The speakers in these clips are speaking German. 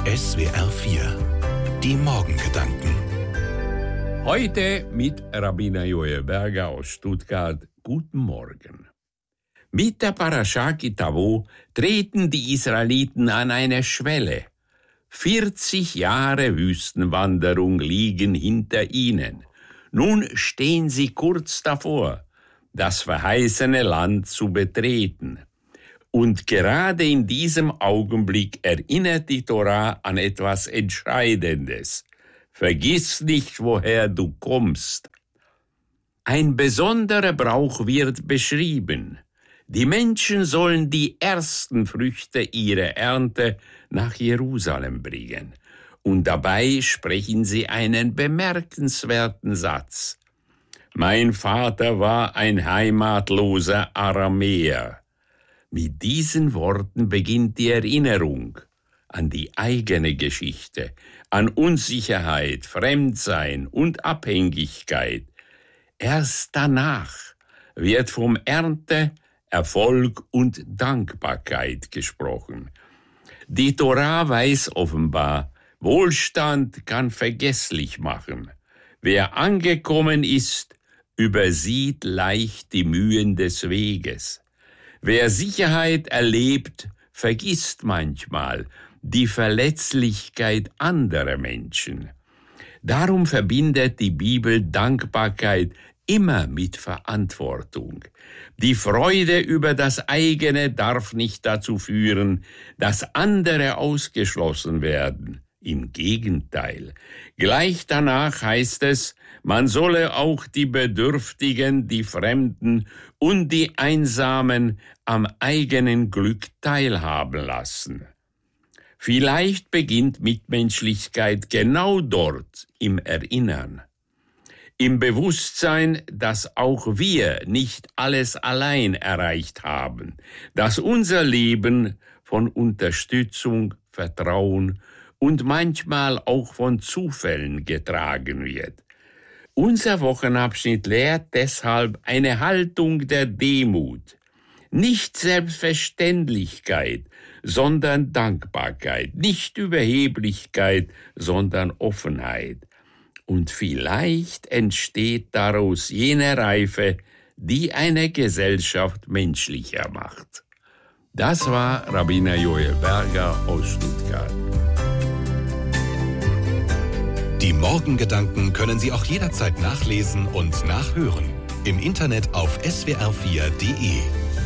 SWR 4, die Morgengedanken. Heute mit Rabbiner Joel Berger aus Stuttgart. Guten Morgen. Mit der Parasha Ki Tavo treten die Israeliten an eine Schwelle. 40 Jahre Wüstenwanderung liegen hinter ihnen. Nun stehen sie kurz davor, das verheißene Land zu betreten. Und gerade in diesem Augenblick erinnert die Torah an etwas Entscheidendes. Vergiss nicht, woher du kommst. Ein besonderer Brauch wird beschrieben. Die Menschen sollen die ersten Früchte ihrer Ernte nach Jerusalem bringen. Und dabei sprechen sie einen bemerkenswerten Satz. Mein Vater war ein heimatloser Aramäer. Mit diesen Worten beginnt die Erinnerung an die eigene Geschichte, an Unsicherheit, Fremdsein und Abhängigkeit. Erst danach wird vom Ernte, Erfolg und Dankbarkeit gesprochen. Die Torah weiß offenbar, Wohlstand kann vergesslich machen. Wer angekommen ist, übersieht leicht die Mühen des Weges. Wer Sicherheit erlebt, vergisst manchmal die Verletzlichkeit anderer Menschen. Darum verbindet die Bibel Dankbarkeit immer mit Verantwortung. Die Freude über das eigene darf nicht dazu führen, dass andere ausgeschlossen werden. Im Gegenteil. Gleich danach heißt es, man solle auch die Bedürftigen, die Fremden und die Einsamen am eigenen Glück teilhaben lassen. Vielleicht beginnt Mitmenschlichkeit genau dort, im Erinnern. Im Bewusstsein, dass auch wir nicht alles allein erreicht haben, dass unser Leben von Unterstützung, Vertrauen und manchmal auch von Zufällen getragen wird. Unser Wochenabschnitt lehrt deshalb eine Haltung der Demut. Nicht Selbstverständlichkeit, sondern Dankbarkeit. Nicht Überheblichkeit, sondern Offenheit. Und vielleicht entsteht daraus jene Reife, die eine Gesellschaft menschlicher macht. Das war Rabbiner Joel Berger aus Stuttgart. Die Morgengedanken können Sie auch jederzeit nachlesen und nachhören. Im Internet auf swr4.de.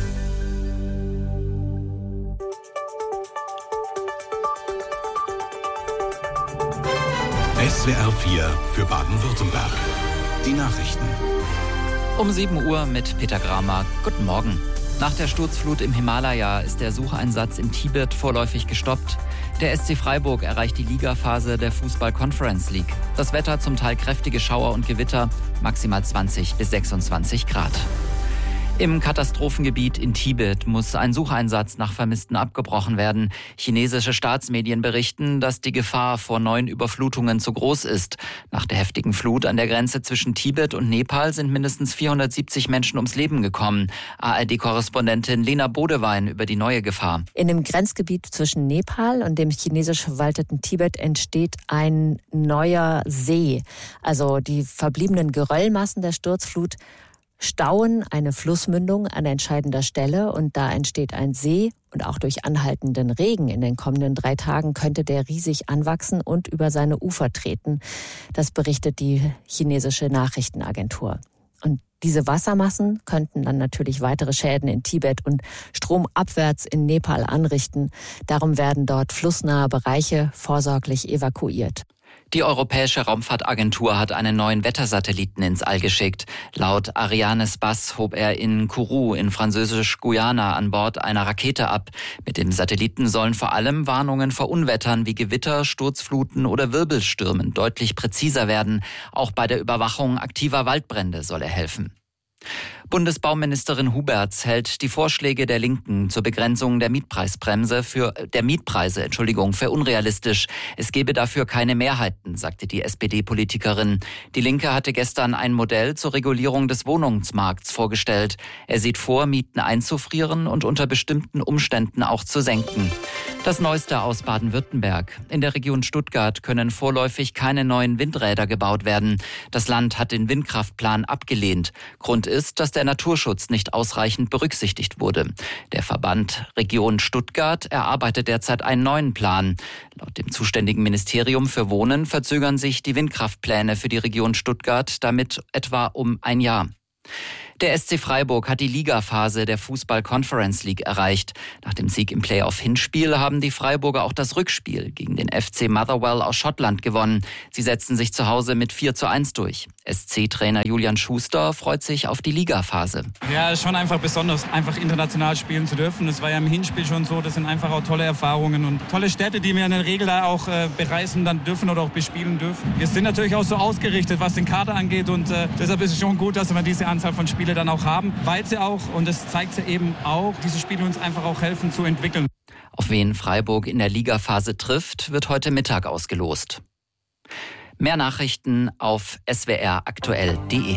SWR 4 für Baden-Württemberg. Die Nachrichten. Um 7 Uhr mit Peter Gramer. Guten Morgen. Nach der Sturzflut im Himalaya ist der Sucheinsatz in Tibet vorläufig gestoppt. Der SC Freiburg erreicht die Ligaphase der Fußball-Conference League. Das Wetter zum Teil kräftige Schauer und Gewitter, maximal 20 bis 26 Grad. Im Katastrophengebiet in Tibet muss ein Sucheinsatz nach Vermissten abgebrochen werden. Chinesische Staatsmedien berichten, dass die Gefahr vor neuen Überflutungen zu groß ist. Nach der heftigen Flut an der Grenze zwischen Tibet und Nepal sind mindestens 470 Menschen ums Leben gekommen. ARD-Korrespondentin Lena Bodewein über die neue Gefahr. In dem Grenzgebiet zwischen Nepal und dem chinesisch verwalteten Tibet entsteht ein neuer See. Also die verbliebenen Geröllmassen der Sturzflut stauen eine Flussmündung an entscheidender Stelle und da entsteht ein See und auch durch anhaltenden Regen in den kommenden 3 Tagen könnte der riesig anwachsen und über seine Ufer treten. Das berichtet die chinesische Nachrichtenagentur. Und diese Wassermassen könnten dann natürlich weitere Schäden in Tibet und stromabwärts in Nepal anrichten. Darum werden dort flussnahe Bereiche vorsorglich evakuiert. Die Europäische Raumfahrtagentur hat einen neuen Wettersatelliten ins All geschickt. Laut Arianespace hob er in Kourou in Französisch-Guyana an Bord einer Rakete ab. Mit dem Satelliten sollen vor allem Warnungen vor Unwettern wie Gewitter, Sturzfluten oder Wirbelstürmen deutlich präziser werden. Auch bei der Überwachung aktiver Waldbrände soll er helfen. Bundesbauministerin Huberts hält die Vorschläge der Linken zur Begrenzung der Mietpreise für unrealistisch. Es gebe dafür keine Mehrheiten, sagte die SPD-Politikerin. Die Linke hatte gestern ein Modell zur Regulierung des Wohnungsmarkts vorgestellt. Er sieht vor, Mieten einzufrieren und unter bestimmten Umständen auch zu senken. Das Neueste aus Baden-Württemberg. In der Region Stuttgart können vorläufig keine neuen Windräder gebaut werden. Das Land hat den Windkraftplan abgelehnt. Grund ist, dass der Naturschutz nicht ausreichend berücksichtigt wurde. Der Verband Region Stuttgart erarbeitet derzeit einen neuen Plan. Laut dem zuständigen Ministerium für Wohnen verzögern sich die Windkraftpläne für die Region Stuttgart damit etwa um ein Jahr. Der SC Freiburg hat die Ligaphase der Fußball-Conference League erreicht. Nach dem Sieg im Playoff-Hinspiel haben die Freiburger auch das Rückspiel gegen den FC Motherwell aus Schottland gewonnen. Sie setzten sich zu Hause mit 4:1 durch. SC-Trainer Julian Schuster freut sich auf die Ligaphase. Ja, es ist schon einfach besonders, einfach international spielen zu dürfen. Das war ja im Hinspiel schon so. Das sind einfach auch tolle Erfahrungen und tolle Städte, die wir in der Regel da auch bereisen dann dürfen oder auch bespielen dürfen. Wir sind natürlich auch so ausgerichtet, was den Kader angeht und deshalb ist es schon gut, dass wir diese Anzahl von Spielen dann auch haben, weil sie auch, und das zeigt sie eben auch, diese Spiele uns einfach auch helfen zu entwickeln. Auf wen Freiburg in der Ligaphase trifft, wird heute Mittag ausgelost. Mehr Nachrichten auf swraktuell.de.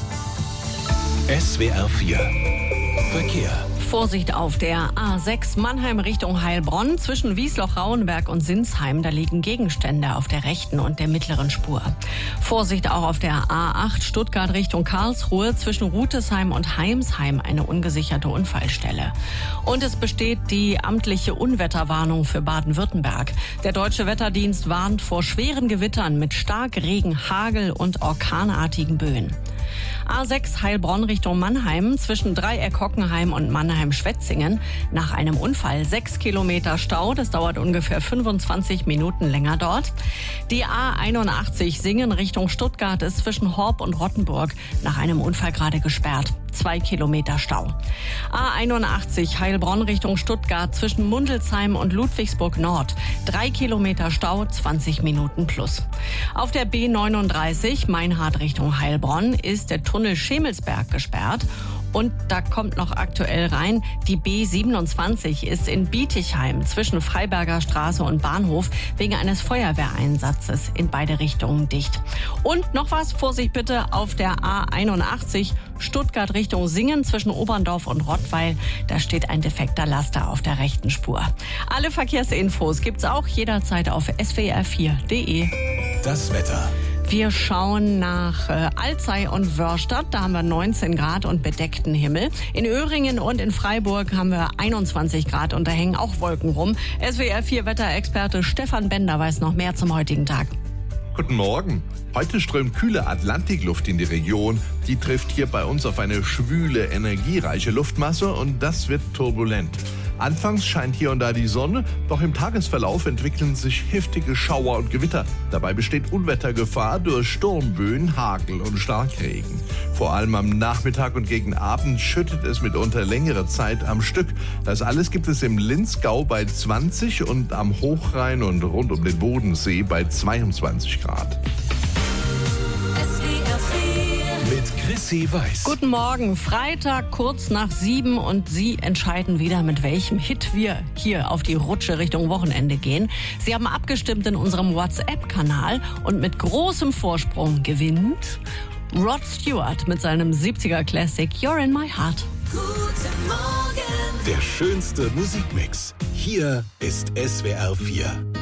SWR 4 Verkehr. Vorsicht auf der A6 Mannheim Richtung Heilbronn. Zwischen Wiesloch-Rauenberg und Sinsheim, da liegen Gegenstände auf der rechten und der mittleren Spur. Vorsicht auch auf der A8 Stuttgart Richtung Karlsruhe. Zwischen Rutesheim und Heimsheim eine ungesicherte Unfallstelle. Und es besteht die amtliche Unwetterwarnung für Baden-Württemberg. Der Deutsche Wetterdienst warnt vor schweren Gewittern mit Starkregen, Hagel und orkanartigen Böen. A6 Heilbronn Richtung Mannheim, zwischen Dreieck-Hockenheim und Mannheim-Schwetzingen. Nach einem Unfall 6 Kilometer Stau, das dauert ungefähr 25 Minuten länger dort. Die A81 Singen Richtung Stuttgart ist zwischen Horb und Rottenburg nach einem Unfall gerade gesperrt. 2 Kilometer Stau. A81 Heilbronn Richtung Stuttgart zwischen Mundelsheim und Ludwigsburg Nord. 3 Kilometer Stau, 20 Minuten plus. Auf der B39 Meinhard Richtung Heilbronn ist der Tunnel Schemelsberg gesperrt. Und da kommt noch aktuell rein, die B27 ist in Bietigheim zwischen Freiberger Straße und Bahnhof wegen eines Feuerwehreinsatzes in beide Richtungen dicht. Und noch was, Vorsicht bitte, auf der A81 Stuttgart Richtung Singen zwischen Oberndorf und Rottweil. Da steht ein defekter Laster auf der rechten Spur. Alle Verkehrsinfos gibt's auch jederzeit auf swr4.de. Das Wetter. Wir schauen nach Alzey und Wörstadt. Da haben wir 19 Grad und bedeckten Himmel. In Öhringen und in Freiburg haben wir 21 Grad und da hängen auch Wolken rum. SWR4-Wetterexperte Stefan Bender weiß noch mehr zum heutigen Tag. Guten Morgen. Heute strömt kühle Atlantikluft in die Region. Die trifft hier bei uns auf eine schwüle, energiereiche Luftmasse und das wird turbulent. Anfangs scheint hier und da die Sonne, doch im Tagesverlauf entwickeln sich heftige Schauer und Gewitter. Dabei besteht Unwettergefahr durch Sturmböen, Hagel und Starkregen. Vor allem am Nachmittag und gegen Abend schüttet es mitunter längere Zeit am Stück. Das alles gibt es im Linzgau bei 20 und am Hochrhein und rund um den Bodensee bei 22 Grad. Mit Chrissy Weiß. Guten Morgen, Freitag kurz nach 7 und Sie entscheiden wieder, mit welchem Hit wir hier auf die Rutsche Richtung Wochenende gehen. Sie haben abgestimmt in unserem WhatsApp-Kanal und mit großem Vorsprung gewinnt Rod Stewart mit seinem 70er-Classic You're in My Heart. Guten Morgen. Der schönste Musikmix. Hier ist SWR 4.